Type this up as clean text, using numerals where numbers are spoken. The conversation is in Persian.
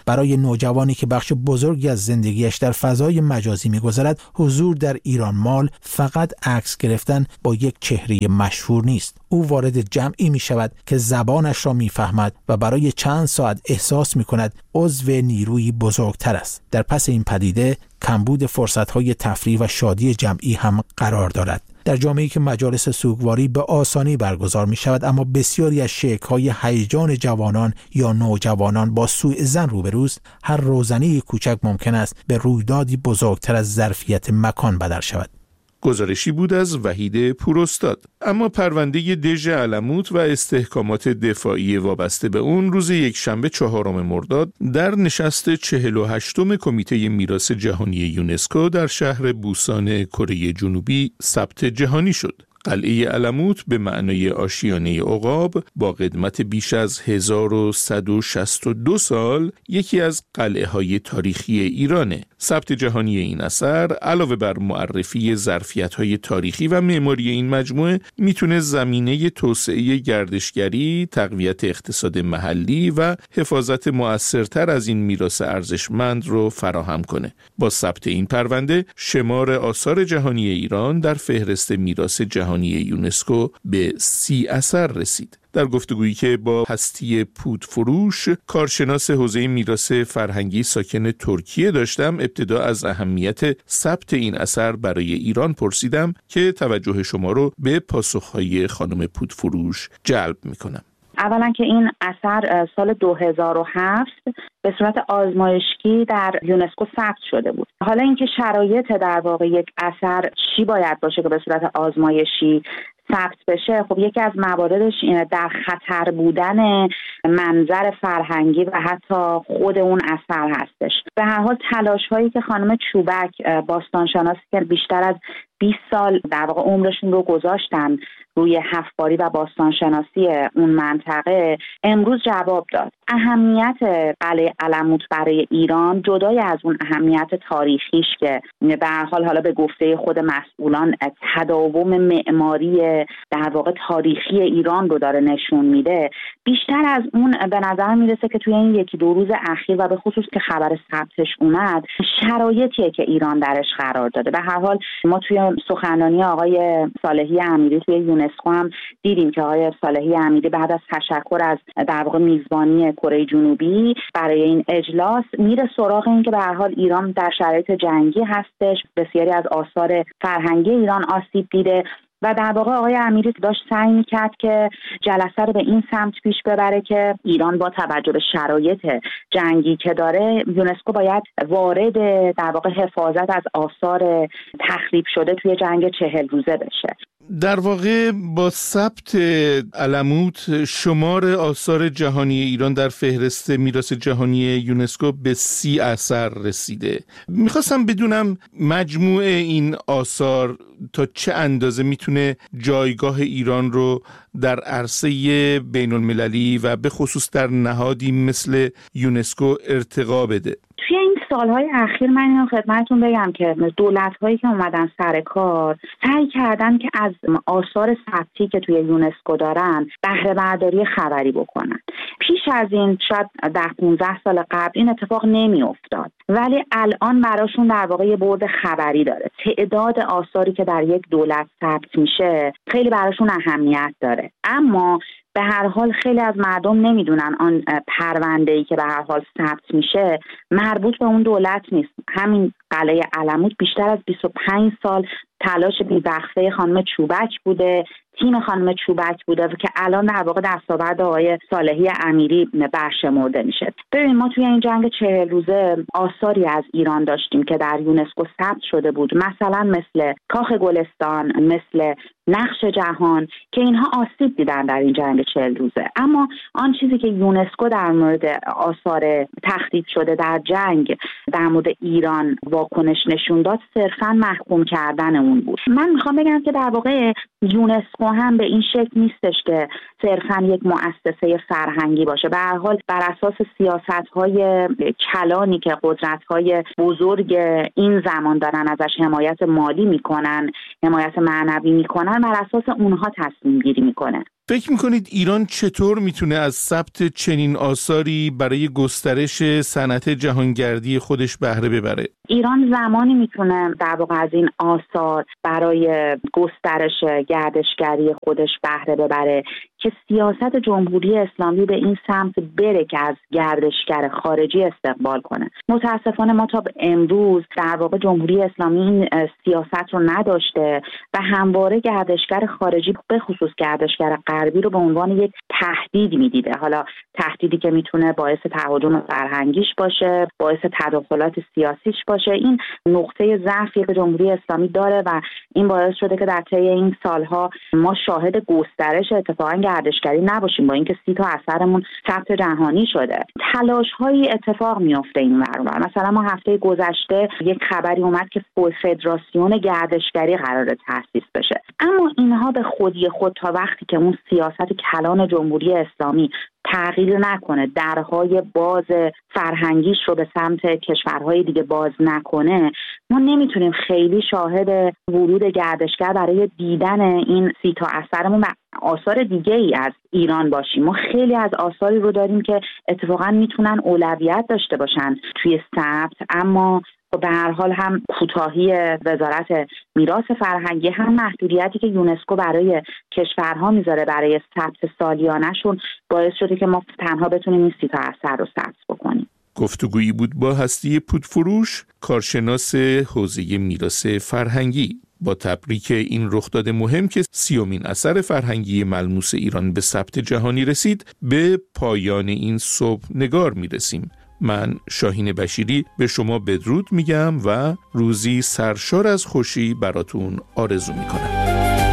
برای نوجوانی که بخش بزرگی از زندگیش در فضای مجازی می‌گذرد، حضور در ایران مال فقط عکس گرفتن با یک چهره مشهور نیست. او وارد جمعی می‌شود که زبانش را می‌فهمد و برای چند ساعت احساس می‌کند عضو نیروی بزرگتر است. در پس این پدیده کمبود فرصت‌های تفریح و شادی جمعی هم قرار دارد. در جامعه‌ای که مجالس سوگواری به آسانی برگزار می‌شود، اما بسیاری از شیک‌های هیجان جوانان یا نوجوانان با سوء ظن روبروست، هر روزنه کوچک ممکن است به رویدادی بزرگتر از ظرفیت مکان بدل شود. گزارشی بود از وحید پوراستاد. اما پرونده دژ علموت و استحکامات دفاعی وابسته به اون روز یکشنبه 4 مرداد در نشست 48م کمیته میراث جهانی یونسکو در شهر بوسان کره جنوبی ثبت جهانی شد. قلعه علموت به معنای آشیانه عقاب با قدمت بیش از 1162 سال یکی از قلعه‌های تاریخی ایرانه. ثبت جهانی این اثر علاوه بر معرفی ظرفیت‌های تاریخی و معماری این مجموعه میتونه زمینه توسعه گردشگری، تقویت اقتصاد محلی و حفاظت مؤثرتر از این میراث ارزشمند رو فراهم کنه. با ثبت این پرونده شمار آثار جهانی ایران در فهرست میراث جهانی یونسکو به 30 اثر رسید. در گفتگویی که با هستی پودفروش، کارشناس حوزه میراث فرهنگی ساکن ترکیه داشتم، ابتدا از اهمیت ثبت این اثر برای ایران پرسیدم که توجه شما رو به پاسخهای خانم پودفروش جلب میکنم. اولا که این اثر سال 2007 به صورت آزمایشی در یونسکو ثبت شده بود. حالا اینکه شرایط در واقع یک اثر چی باید باشه که به صورت آزمایشی ثبت بشه، خب یکی از مواردش اینه در خطر بودن منظر فرهنگی و حتی خود اون اثر هستش. به هر حال تلاش هایی که خانم چوبک، باستانشناسی که بیشتر از 20 سال در واقع عمرشون رو گذاشتن روی حفاری و باستانشناسی اون منطقه، امروز جواب داد. اهمیت قلعه علموت برای ایران جدای از اون اهمیت تاریخیش که به هر حال حالا به گفته خود مسئولان تداوم معماری در واقع تاریخی ایران رو داره نشون میده، بیشتر از اون به نظر میرسه که توی این 1-2 روز اخیر و به خصوص که خبر ثبتش اومد، شرایطیه که ایران درش قرار داده. به هر حال ما توی سخنرانی آقای صالحی امیری توی یونسکو هم دیدیم که آقای صالحی امیری بعد از تشکر از در واقع میزبانی کره جنوبی برای این اجلاس میره سراغ این که به هر حال ایران در شرایط جنگی هستش، بسیاری از آثار فرهنگی ایران آسیب دیده و در واقع آقای امیری داشت سعی میکرد که جلسه رو به این سمت پیش ببره که ایران با توجه به شرایط جنگی که داره، یونسکو باید وارد در واقع حفاظت از آثار تخریب شده توی جنگ 40 روزه بشه. در واقع با ثبت علموت شمار آثار جهانی ایران در فهرست میراث جهانی یونسکو به 30 اثر رسیده. میخواستم بدونم مجموع این آثار تا چه اندازه میتونه جایگاه ایران رو در عرصه بین المللی و به خصوص در نهادی مثل یونسکو ارتقا بده. توی این سالهای اخیر من اینو خدمتتون بگم که دولت‌هایی که اومدن سر کار سعی کردن که از آثار ثبتی که توی یونسکو دارن بهره برداری خبری بکنن. پیش از این شاید 10-15 سال قبل این اتفاق نمی‌افتاد، ولی الان براشون در واقع یه بعد خبری داره. تعداد آثاری که در یک دولت ثبت میشه خیلی براشون اهمیت داره، اما به هر حال خیلی از مردم نمیدونن آن پرونده‌ای که به هر حال ثبت میشه مربوط به اون دولت نیست. همین قلعه علموت بیشتر از 25 سال تلاش بی‌وقفه خانم چوبک بوده، تیم خانم چوبک بوده که الان در واقع دستاورد آقای صالحی امیری برشمرده میشه. ببین ما توی این جنگ 40 روزه آثاری از ایران داشتیم که در یونسکو ثبت شده بود، مثلا مثل کاخ گلستان، مثل نقش جهان، که اینها آسیب دیدن در این جنگ 40 روزه. اما آن چیزی که یونسکو در مورد آثار تخریب شده در جنگ در مورد ایران واکنش نشون داد، صرفاً محکوم کردن اون بود. من میخوام بگم که در واقع یونسکو هم به این شکل نیستش که صرفاً یک مؤسسه فرهنگی باشه. به هر حال بر اساس سیاست‌های کلانی که قدرت‌های بزرگ این زمان دارن ازش حمایت مالی میکنن، حمایت معنوی میکنن، بر اساس اونها تصمیم گیری میکنه. فکر میکنید ایران چطور میتونه از ثبت چنین آثاری برای گسترش صنعت جهانگردی خودش بهره ببره؟ ایران زمانی میتونه در واقع از این آثار برای گسترش گردشگری خودش بهره ببره که سیاست جمهوری اسلامی به این سمت بره که از گردشگر خارجی استقبال کنه. متاسفانه ما تا امروز در واقع جمهوری اسلامی این سیاست رو نداشته و همواره گردشگر خارجی به خصوص گردشگر غربی رو به عنوان یک تهدید میدیده. حالا تهدیدی که میتونه باعث تهاجم فرهنگیش باشه، باعث تداخلات سیاسیش باشه. این نقطه ضعفی که جمهوری اسلامی داره و این باعث شده که در طی این سالها ما شاهد گسترش اتفاقا گردشگری نباشیم، با اینکه 30 تا اثرمون ثبت جهانی شده. تلاش‌هایی اتفاق میفته این ور. مثلا ما هفته گذشته یک خبری اومد که فدراسیون گردشگری قراره تأسیس بشه، اما اینها به خودی خود تا وقتی که اون سیاست کلان جمهوری اسلامی تغییر نکنه، درهای باز فرهنگیش رو به سمت کشورهای دیگه باز نکنه، ما نمیتونیم خیلی شاهد ورود گردشگر برای دیدن این 30 تا اثرمون و آثار دیگه ای از ایران باشیم. ما خیلی از آثاری رو داریم که اتفاقا میتونن اولویت داشته باشن توی ثبت، اما به هر حال هم کوتاهی وزارت میراث فرهنگی، هم محدودیتی که یونسکو برای کشورها میذاره برای ثبت سالیانه‌شون باعث شده که ما تنها بتونیم این 30 تا اثر رو ثبت بکنیم. گفتگویی بود با هستی پودفروش، کارشناس حوزه میراث فرهنگی. با تبریک این رخداد مهم که 30مین اثر فرهنگی ملموس ایران به ثبت جهانی رسید، به پایان این صبح نگار میرسیم. من شاهین بشیری به شما بدرود میگم و روزی سرشار از خوشی براتون آرزو میکنم.